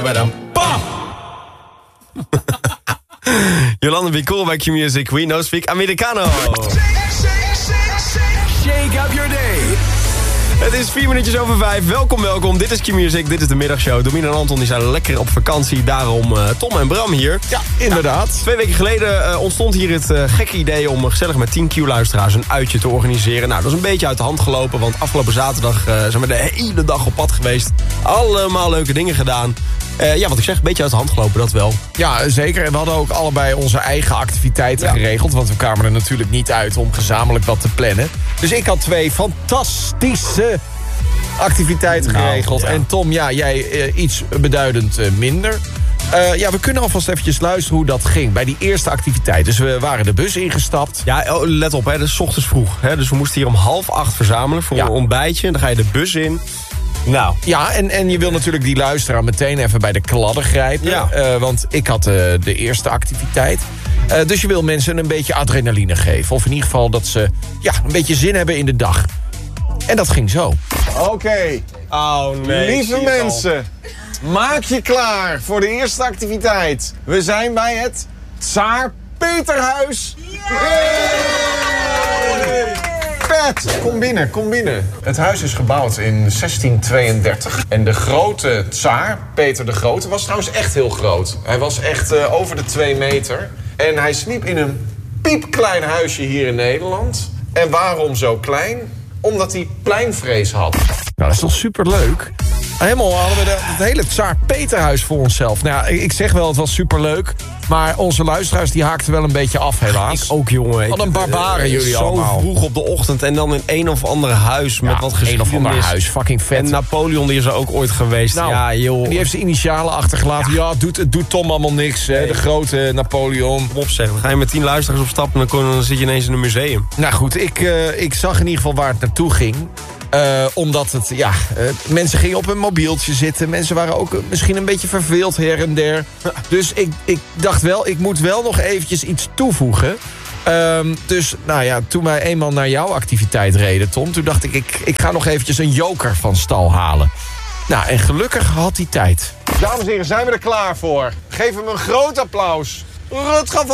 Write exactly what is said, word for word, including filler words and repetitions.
Bam! Jolanda be cool bij Q-Music. We know speak Americano. Shake up your day. Het is vier minuutjes over vijf. Welkom, welkom. Dit is Q-Music. Dit is de middagshow. Domien en Anton die zijn lekker op vakantie. Daarom uh, Tom en Bram hier. Ja, inderdaad. Ja, twee weken geleden uh, ontstond hier het uh, gekke idee om gezellig met tien Q-luisteraars een uitje te organiseren. Nou, dat is een beetje uit de hand gelopen. Want afgelopen zaterdag uh, zijn we de hele dag op pad geweest. Allemaal leuke dingen gedaan. Uh, ja, wat ik zeg, een beetje uit de hand gelopen, dat wel. Ja, zeker. En we hadden ook allebei onze eigen activiteiten ja. geregeld. Want we kwamen er natuurlijk niet uit om gezamenlijk wat te plannen. Dus ik had twee fantastische activiteiten nou, geregeld. Ja. En Tom, ja, jij uh, iets beduidend uh, minder. Uh, ja, we kunnen alvast eventjes luisteren hoe dat ging bij die eerste activiteit. Dus we waren de bus ingestapt. Ja, oh, let op, hè, dat is 's ochtends vroeg. Hè, dus we moesten hier om half acht verzamelen voor ja. een ontbijtje. Dan ga je de bus in. Nou. Ja, en, en je wil natuurlijk die luisteraar meteen even bij de kladden grijpen. Ja. Uh, want ik had uh, de eerste activiteit. Uh, dus je wil mensen een beetje adrenaline geven. Of in ieder geval dat ze ja, een beetje zin hebben in de dag. En dat ging zo. Oké. Okay. Oh, nee, lieve mensen, maak je klaar voor de eerste activiteit. We zijn bij het Tsaar Peterhuis. Pet, kom binnen, kom binnen. Het huis is gebouwd in zestien tweeëndertig. En de grote tsaar, Peter de Grote, was trouwens echt heel groot. Hij was echt uh, over de twee meter. En hij sliep in een piepklein huisje hier in Nederland. En waarom zo klein? Omdat hij pleinvrees had. Nou, dat is toch superleuk? Helemaal hadden we de, het hele Tsaar Peterhuis voor onszelf. Nou ja, ik zeg wel, het was superleuk. Maar onze luisteraars die haakten wel een beetje af, helaas. Ik ook, jongen. Wat een barbaren uh, jullie zo allemaal. Zo vroeg op de ochtend en dan in een of ander huis met ja, wat geschiedenis. een of ander huis, fucking vet. En Napoleon die is er ook ooit geweest. Nou, ja, joh. Die heeft zijn initialen achtergelaten. Ja, ja doet, het doet Tom allemaal niks. Hè? Nee. De grote Napoleon. Kom op zeg, dan ga je met tien luisteraars op stap en dan, kon, dan zit je ineens in een museum. Nou goed, ik, uh, ik zag in ieder geval waar het naartoe ging. Uh, omdat het, ja, uh, mensen gingen op hun mobieltje zitten. Mensen waren ook uh, misschien een beetje verveeld her en der. Dus ik, ik dacht wel, ik moet wel nog eventjes iets toevoegen. Um, dus, nou ja, toen wij eenmaal naar jouw activiteit reden, Tom... toen dacht ik, ik, ik ga nog eventjes een joker van stal halen. Nou, en gelukkig had hij tijd. Dames en heren, zijn we er klaar voor? Geef hem een groot applaus. Rutger van